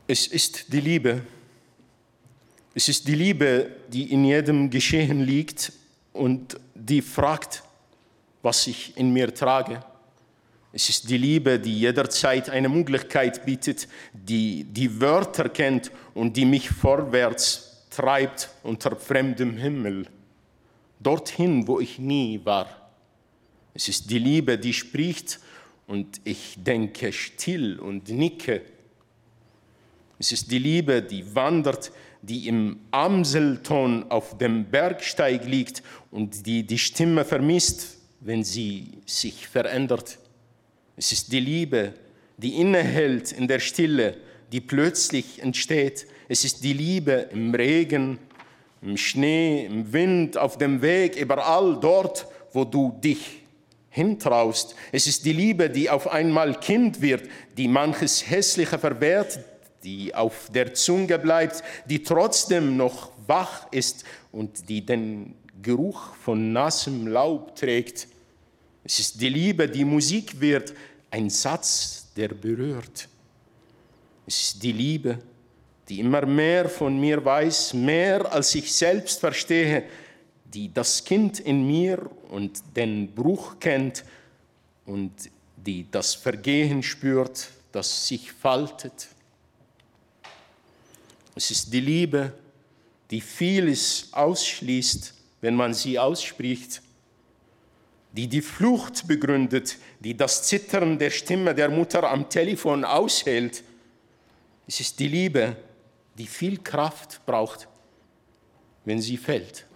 Es ist die Liebe. Es ist die Liebe, die in jedem Geschehen liegt und die fragt, was ich in mir trage. Es ist die Liebe, die jederzeit eine Möglichkeit bietet, die die Wörter kennt und die mich vorwärts treibt unter fremdem Himmel, dorthin, wo ich nie war. Es ist die Liebe, die spricht und ich denke still und nicke. Es ist die Liebe, die wandert, die im Amselton auf dem Bergsteig liegt und die die Stimme vermisst, wenn sie sich verändert. Es ist die Liebe, die innehält in der Stille, die plötzlich entsteht. Es ist die Liebe im Regen, im Schnee, im Wind, auf dem Weg, überall dort, wo du dich hintraust. Es ist die Liebe, die auf einmal Kind wird, die manches Hässliche verwehrt, die auf der Zunge bleibt, die trotzdem noch wach ist und die den Geruch von nassem Laub trägt. Es ist die Liebe, die Musik wird, ein Satz, der berührt. Es ist die Liebe, die immer mehr von mir weiß, mehr als ich selbst verstehe, die das Kind in mir und den Bruch kennt und die das Vergehen spürt, das sich faltet. Es ist die Liebe, die vieles ausschließt, wenn man sie ausspricht, die die Flucht begründet, die das Zittern der Stimme der Mutter am Telefon aushält. Es ist die Liebe, die viel Kraft braucht, wenn sie fällt.